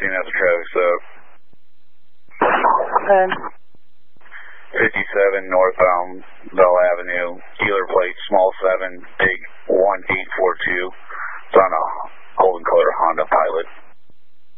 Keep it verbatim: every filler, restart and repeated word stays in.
fourteen after traffic stop. And fifty-seven northbound Bell Avenue, dealer plate small seven, big one eight four two.